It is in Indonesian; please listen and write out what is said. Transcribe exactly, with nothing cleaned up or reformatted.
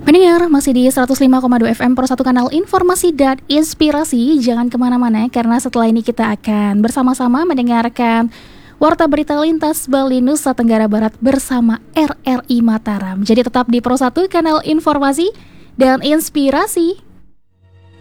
Pendengar masih di seratus lima koma dua F M Pro satu Kanal Informasi dan Inspirasi. Jangan kemana-mana karena setelah ini kita akan bersama-sama mendengarkan Warta Berita Lintas Bali Nusa Tenggara Barat bersama R R I Mataram. Jadi tetap di Pro satu Kanal Informasi dan Inspirasi.